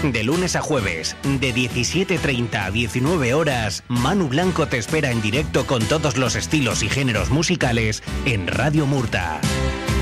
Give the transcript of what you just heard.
De lunes a jueves, de 17:30 a 19 horas, Manu Blanco te espera en directo con todos los estilos y géneros musicales en Radio Murta.